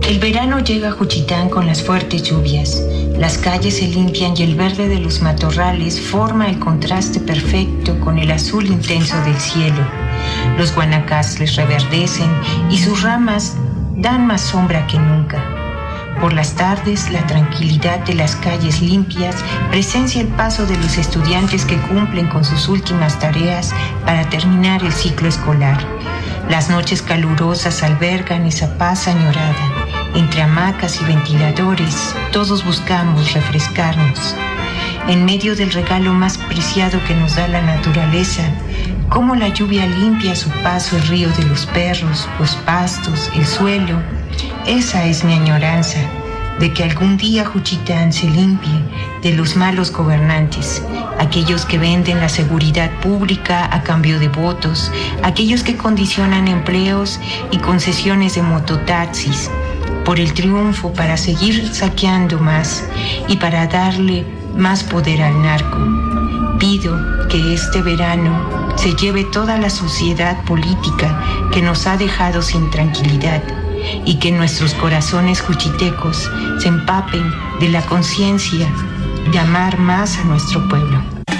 El verano llega a Juchitán con las fuertes lluvias. Las calles se limpian y el verde de los matorrales forma el contraste perfecto con el azul intenso del cielo. Los guanacastles reverdecen y sus ramas dan más sombra que nunca. Por las tardes, la tranquilidad de las calles limpias presencia el paso de los estudiantes que cumplen con sus últimas tareas para terminar el ciclo escolar. Las noches calurosas albergan esa paz añorada. Entre hamacas y ventiladores, todos buscamos refrescarnos. En medio del regalo más preciado que nos da la naturaleza, cómo la lluvia limpia a su paso el río de los perros, los pastos, el suelo. Esa es mi añoranza, de que algún día Juchitán se limpie de los malos gobernantes, aquellos que venden la seguridad pública a cambio de votos, aquellos que condicionan empleos y concesiones de mototaxis, por el triunfo para seguir saqueando más y para darle más poder al narco. Pido que este verano se lleve toda la suciedad política que nos ha dejado sin tranquilidad y que nuestros corazones juchitecos se empapen de la conciencia de amar más a nuestro pueblo.